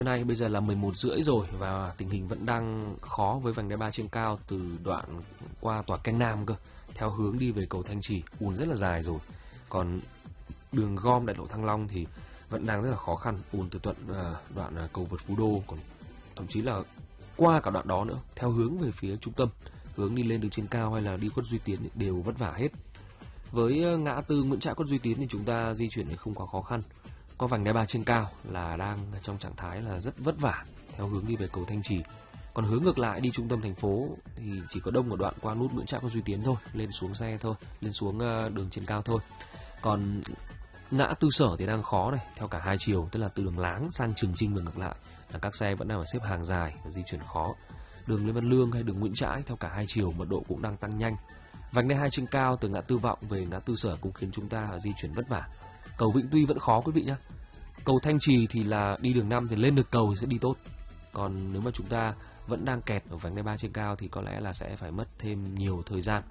Nay bây giờ là 11 rưỡi rồi và tình hình vẫn đang khó với vành đai 3 trên cao từ đoạn qua tòa Canh Nam cơ, theo hướng đi về cầu Thanh Trì ùn rất là dài rồi. Còn đường gom đại lộ Thăng Long thì vẫn đang rất là khó khăn, ùn từ đoạn cầu vượt Phú Đô, còn thậm chí là qua cả đoạn đó nữa, theo hướng về phía trung tâm, hướng đi lên đường trên cao hay là đi Khuất Duy Tiến đều vất vả hết. Với ngã tư Nguyễn Trãi Khuất Duy Tiến thì chúng ta di chuyển thì không quá khó khăn. Có vành đai 3 trên cao là đang trong trạng thái là rất vất vả theo hướng đi về cầu Thanh Trì. Còn hướng ngược lại đi trung tâm thành phố thì chỉ có đông ở đoạn qua nút Nguyễn Trãi Khuất Duy Tiến thôi, lên xuống xe thôi, lên xuống đường trên cao thôi. Còn ngã tư Sở thì đang khó này, theo cả hai chiều, tức là từ đường Láng sang Trường Chinh và ngược lại là các xe vẫn đang phải xếp hàng dài và di chuyển khó. Đường Lê Văn Lương hay đường Nguyễn Trãi theo cả hai chiều mật độ cũng đang tăng nhanh. Vành đai 2 trên cao từ ngã tư Vọng về ngã tư Sở cũng khiến chúng ta di chuyển vất vả. Cầu Vĩnh Tuy vẫn khó quý vị nhé. Cầu Thanh Trì thì là đi đường 5 thì lên được cầu thì sẽ đi tốt. Còn nếu mà chúng ta vẫn đang kẹt ở vành đai 3 trên cao thì có lẽ là sẽ phải mất thêm nhiều thời gian.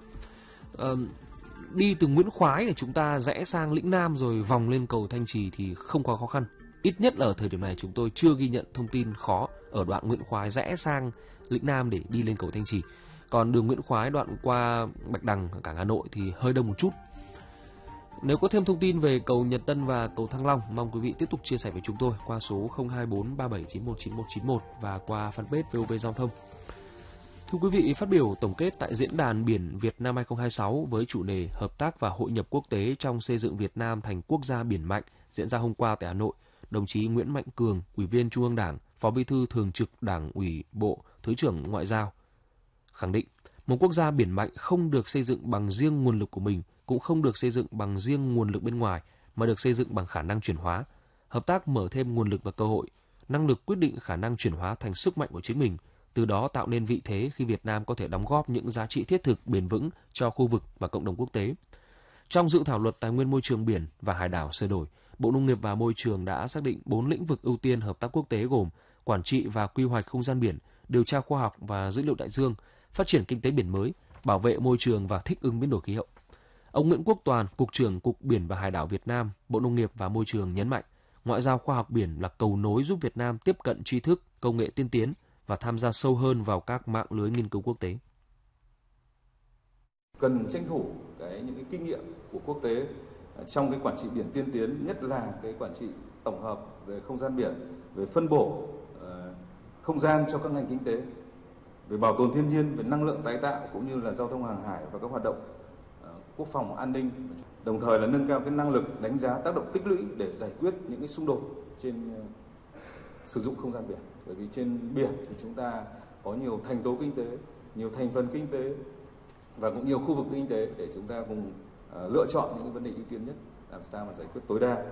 Đi từ Nguyễn Khoái để chúng ta rẽ sang Lĩnh Nam rồi vòng lên cầu Thanh Trì thì không quá khó khăn. Ít nhất là ở thời điểm này chúng tôi chưa ghi nhận thông tin khó ở đoạn Nguyễn Khoái rẽ sang Lĩnh Nam để đi lên cầu Thanh Trì. Còn đường Nguyễn Khoái đoạn qua Bạch Đằng ở cảng Hà Nội thì hơi đông một chút. Nếu có thêm thông tin về cầu Nhật Tân và cầu Thăng Long, mong quý vị tiếp tục chia sẻ với chúng tôi qua số 024 3791 9191 và qua fanpage VOV Giao thông. Thưa quý vị, phát biểu tổng kết tại Diễn đàn Biển Việt Nam 2026 với chủ đề Hợp tác và hội nhập quốc tế trong xây dựng Việt Nam thành quốc gia biển mạnh diễn ra hôm qua tại Hà Nội, đồng chí Nguyễn Mạnh Cường, Ủy viên Trung ương Đảng, Phó Bí thư Thường trực Đảng ủy Bộ, Thứ trưởng Ngoại giao khẳng định, một quốc gia biển mạnh không được xây dựng bằng riêng nguồn lực của mình, cũng không được xây dựng bằng riêng nguồn lực bên ngoài, mà được xây dựng bằng khả năng chuyển hóa. Hợp tác mở thêm nguồn lực và cơ hội, năng lực quyết định khả năng chuyển hóa thành sức mạnh của chính mình, từ đó tạo nên vị thế khi Việt Nam có thể đóng góp những giá trị thiết thực bền vững cho khu vực và cộng đồng quốc tế. Trong dự thảo luật tài nguyên môi trường biển và hải đảo sửa đổi, Bộ Nông nghiệp và Môi trường đã xác định 4 lĩnh vực ưu tiên hợp tác quốc tế gồm quản trị và quy hoạch không gian biển, điều tra khoa học và dữ liệu đại dương, phát triển kinh tế biển mới, bảo vệ môi trường và thích ứng biến đổi khí hậu. Ông Nguyễn Quốc Toàn, Cục trưởng Cục Biển và Hải đảo Việt Nam, Bộ Nông nghiệp và Môi trường nhấn mạnh, ngoại giao khoa học biển là cầu nối giúp Việt Nam tiếp cận tri thức, công nghệ tiên tiến và tham gia sâu hơn vào các mạng lưới nghiên cứu quốc tế. Cần tranh thủ những cái kinh nghiệm của quốc tế trong cái quản trị biển tiên tiến, nhất là cái quản trị tổng hợp về không gian biển, về phân bổ không gian cho các ngành kinh tế, về bảo tồn thiên nhiên, về năng lượng tái tạo cũng như là giao thông hàng hải và các hoạt động quốc phòng an ninh, đồng thời là nâng cao cái năng lực đánh giá tác động tích lũy để giải quyết những cái xung đột trên sử dụng không gian biển. Bởi vì trên biển thì chúng ta có nhiều thành tố kinh tế, nhiều thành phần kinh tế và cũng nhiều khu vực kinh tế để chúng ta cùng lựa chọn những cái vấn đề ưu tiên nhất, làm sao mà giải quyết tối đa.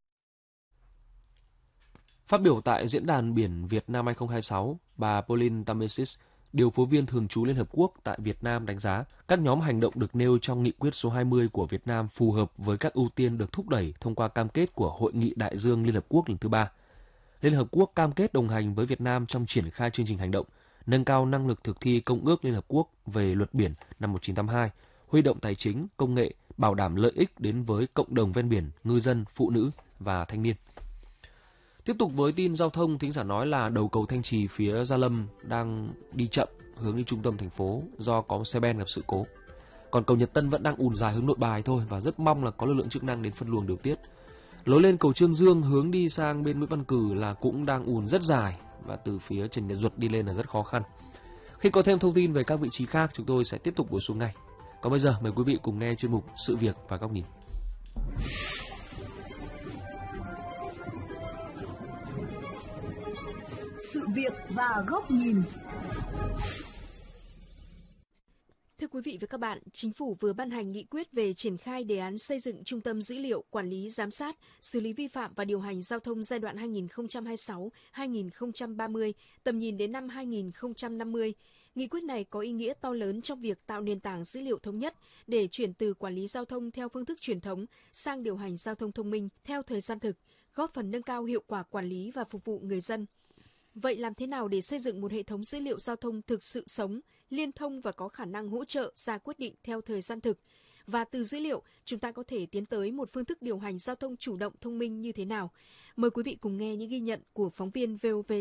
Phát biểu tại Diễn đàn Biển Việt Nam 2026, bà Pauline Tamesis, điều phối viên thường trú Liên Hợp Quốc tại Việt Nam đánh giá các nhóm hành động được nêu trong nghị quyết số 20 của Việt Nam phù hợp với các ưu tiên được thúc đẩy thông qua cam kết của Hội nghị Đại dương Liên Hợp Quốc lần thứ 3. Liên Hợp Quốc cam kết đồng hành với Việt Nam trong triển khai chương trình hành động, nâng cao năng lực thực thi Công ước Liên Hợp Quốc về luật biển năm 1982, huy động tài chính, công nghệ, bảo đảm lợi ích đến với cộng đồng ven biển, ngư dân, phụ nữ và thanh niên. Tiếp tục với tin giao thông, thính giả nói là đầu cầu Thanh Trì phía Gia Lâm đang đi chậm hướng đi trung tâm thành phố do có xe ben gặp sự cố. Còn cầu Nhật Tân vẫn đang ùn dài hướng Nội Bài thôi và rất mong là có lực lượng chức năng đến phân luồng điều tiết. Lối lên cầu Trương Dương hướng đi sang bên Nguyễn Văn Cử là cũng đang ùn rất dài và từ phía Trần Nhật Duật đi lên là rất khó khăn. Khi có thêm thông tin về các vị trí khác, chúng tôi sẽ tiếp tục bổ sung ngay. Còn bây giờ mời quý vị cùng nghe chuyên mục Sự việc và góc nhìn. Sự việc và góc nhìn. Thưa quý vị và các bạn, Chính phủ vừa ban hành nghị quyết về triển khai đề án xây dựng Trung tâm Dữ liệu Quản lý Giám sát, xử lý vi phạm và điều hành giao thông giai đoạn 2026-2030, tầm nhìn đến năm 2050. Nghị quyết này có ý nghĩa to lớn trong việc tạo nền tảng dữ liệu thống nhất để chuyển từ quản lý giao thông theo phương thức truyền thống sang điều hành giao thông thông minh theo thời gian thực, góp phần nâng cao hiệu quả quản lý và phục vụ người dân. Vậy làm thế nào để xây dựng một hệ thống dữ liệu giao thông thực sự sống, liên thông và có khả năng hỗ trợ ra quyết định theo thời gian thực? Và từ dữ liệu, chúng ta có thể tiến tới một phương thức điều hành giao thông chủ động thông minh như thế nào? Mời quý vị cùng nghe những ghi nhận của phóng viên VOV